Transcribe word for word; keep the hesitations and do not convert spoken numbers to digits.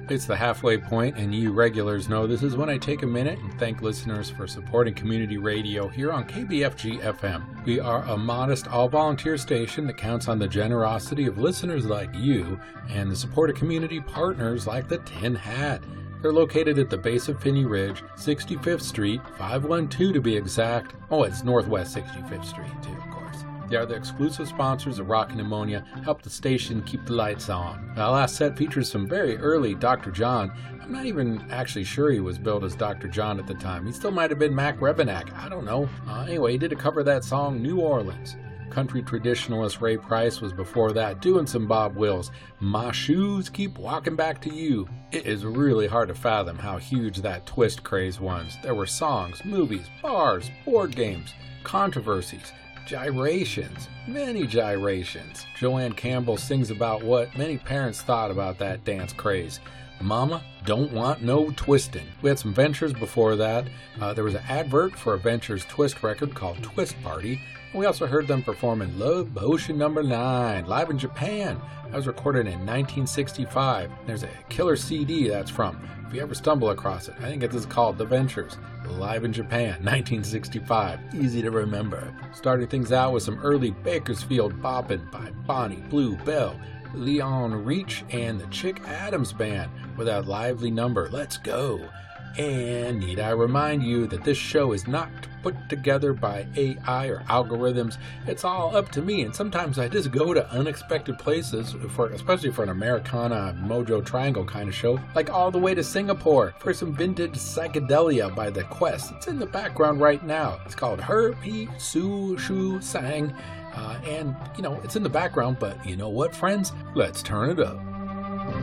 It's the halfway point, and you regulars know this is when I take a minute and thank listeners for supporting community radio here on K B F G F M. We are a modest, all-volunteer station that counts on the generosity of listeners like you and the support of community partners like the Tin Hat. They're located at the base of Phinney Ridge, sixty-fifth Street, five one two to be exact. Oh, it's Northwest sixty-fifth Street, too, of course. They are the exclusive sponsors of Rockin' Pneumonia, help the station keep the lights on. Our last set features some very early Doctor John. I'm not even actually sure he was billed as Doctor John at the time. He still might have been Mac Revenack. I don't know. Uh, anyway, he did a cover of that song, New Orleans. Country traditionalist Ray Price was before that, doing some Bob Wills. My shoes keep walking back to you. It is really hard to fathom how huge that twist craze was. There were songs, movies, bars, board games, controversies, gyrations, many gyrations. Joanne Campbell sings about what many parents thought about that dance craze. Mama don't want no twisting. We had some Ventures before that. Uh, there was an advert for a Ventures twist record called Twist Party. And we also heard them perform in Love Potion Number nine, live in Japan. That was recorded in nineteen sixty-five. There's a killer C D that's from. If you ever stumble across it, I think it is called The Ventures, live in Japan, nineteen sixty-five. Easy to remember. Starting things out with some early Bakersfield bopping by Bonnie Blue Bell, Leon Reach, and the Chick Adams Band with that lively number, Let's Go. And need I remind you that this show is not put together by A I or algorithms. It's all up to me, and sometimes I just go to unexpected places, for especially for an Americana Mojo Triangle kind of show, like all the way to Singapore for some vintage psychedelia by The Quest. It's in the background right now. It's called Her Pi Su Shu Sang, uh, and, you know, it's in the background, but you know what, friends? Let's turn it up.